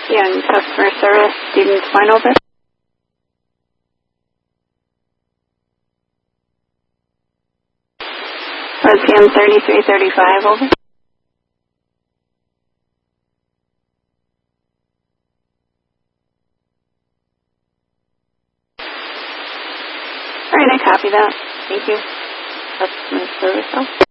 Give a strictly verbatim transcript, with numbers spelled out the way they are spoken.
Young customer service, Stevens Fine, over. O C M thirty-three thirty-five, over. Alright, I copy that. Thank you. Customer service.